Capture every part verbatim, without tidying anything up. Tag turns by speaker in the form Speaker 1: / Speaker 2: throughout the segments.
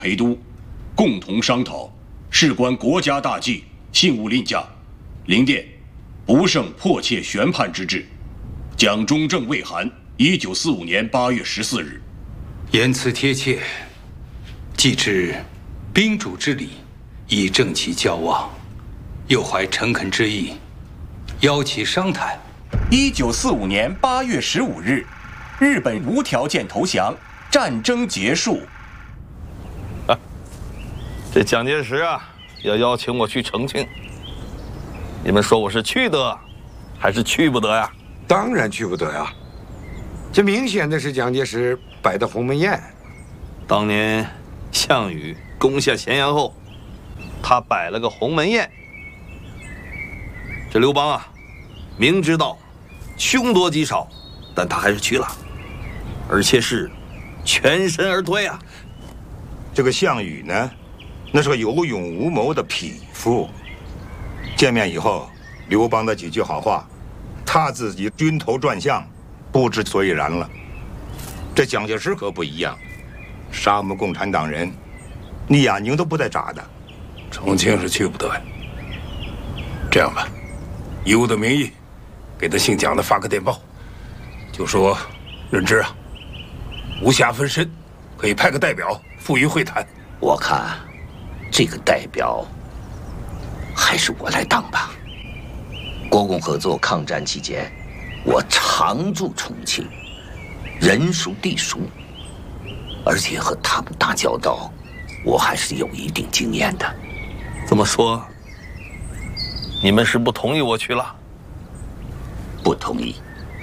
Speaker 1: 陪都，共同商讨，事关国家大计，信勿吝驾。灵殿不胜迫切宣判之至。蒋中正魏函，一九四五年八月十四日。
Speaker 2: 言辞贴切，既知宾主之礼，以正其交往，又怀诚恳之意，邀其商谈。
Speaker 3: 一九四五年八月十五日，日本无条件投降，战争结束。
Speaker 4: 啊，这蒋介石啊，要邀请我去重庆，你们说我是去得，还是去不得呀？
Speaker 5: 当然去不得呀！这明显的是蒋介石摆的鸿门宴。
Speaker 4: 当年项羽攻下咸阳后，他摆了个鸿门宴。这刘邦啊，明知道凶多吉少，但他还是去了，而且是全身而退啊。
Speaker 6: 这个项羽呢，那是个有勇无谋的匹夫。见面以后，刘邦的几句好话，他自己晕头转向，不知所以然了。这蒋介石可不一样，杀我们共产党人，你眼睛都不带眨的。
Speaker 5: 重庆是去不得呀。这样吧，以我的名义，给他姓蒋的发个电报，就说润之啊，无暇分身，可以派个代表赴于会谈。
Speaker 7: 我看，这个代表还是我来当吧。国共合作抗战期间，我常驻重庆，人熟地熟，而且和他们打交道，我还是有一定经验的。
Speaker 4: 这么说，你们是不同意我去了？
Speaker 7: 不同意。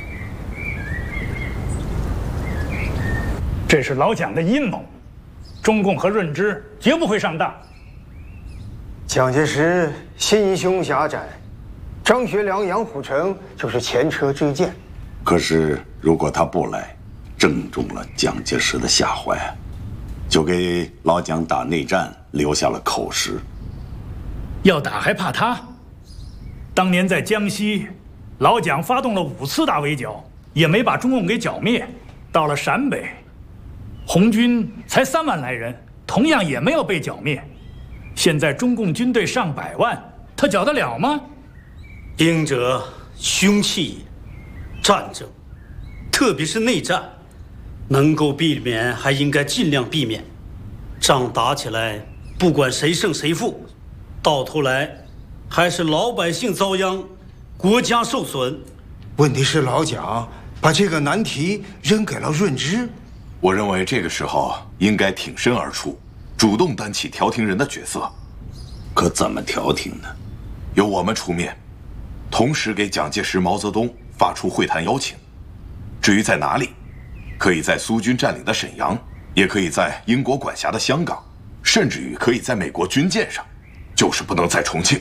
Speaker 8: 这是老蒋的阴谋，中共和润之绝不会上当。
Speaker 9: 蒋介石心胸狭窄，张学良、杨虎城就是前车之鉴。
Speaker 10: 可是如果他不来，正中了蒋介石的下怀，就给老蒋打内战留下了口实。
Speaker 8: 要打还怕他？当年在江西，老蒋发动了五次大围剿，也没把中共给剿灭。到了陕北，红军才三万来人，同样也没有被剿灭。现在中共军队上百万，他剿得了吗？
Speaker 11: 兵者，凶器也。战争，特别是内战，能够避免还应该尽量避免。仗打起来，不管谁胜谁负，到头来还是老百姓遭殃，国家受损。
Speaker 12: 问题是老蒋把这个难题扔给了润之。
Speaker 13: 我认为这个时候应该挺身而出，主动担起调停人的角色。
Speaker 10: 可怎么调停呢？
Speaker 13: 由我们出面，同时给蒋介石、毛泽东发出会谈邀请。至于在哪里，可以在苏军占领的沈阳，也可以在英国管辖的香港，甚至于可以在美国军舰上，就是不能在重庆。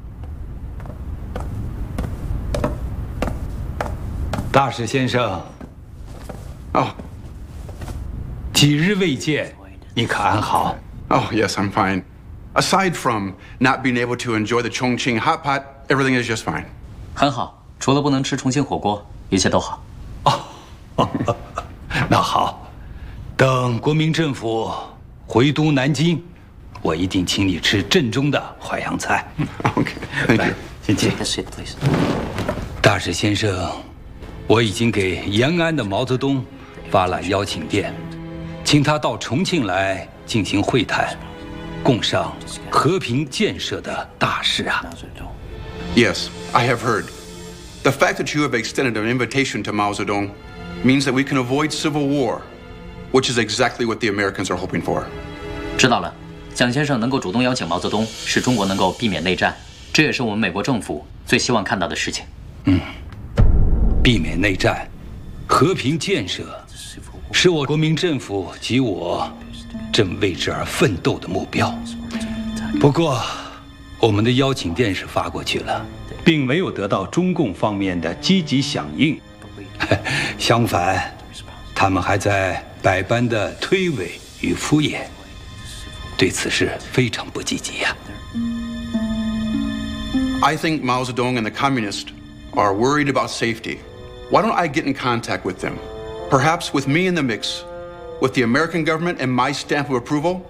Speaker 2: 大使先生，
Speaker 14: 哦，
Speaker 2: 几日未见，你可安好？
Speaker 14: Oh, yes, I'm fine. Aside from not being able to enjoy the Chongqing hot pot, everything is just fine.
Speaker 15: 很好，除了不能吃重庆火锅，一切都好。
Speaker 2: 哦，那好，等国民政府回都南京，我一定请你吃正宗的淮扬菜。
Speaker 14: OK， thank you.
Speaker 2: 请进。大使先生，我已经给延安的毛泽东发了邀请电，请他到重庆来进行会谈，共商和平建设的大事啊。
Speaker 14: Yes, I have heard. The fact that you have extended an invitation to Mao Zedong means that we can avoid civil war, which is exactly what the Americans are hoping for.
Speaker 15: 知道了，蒋先生能够主动邀请毛泽东，使中国能够避免内战，这也是我们美国政府最希望看到的事情。
Speaker 2: 嗯，避免内战，和平建设，是我国民政府及我正为之而奋斗的目标。不过，我们的邀请电是发过去了，并没有得到中共方面的积极响应。相反，他们还在百般的推诿与敷衍，对此事非常不积极呀。
Speaker 14: I think Mao Zedong and the communists are worried about safety. Why don't I get in contact with them? Perhaps with me in the mix, with the American government and my stamp of approval,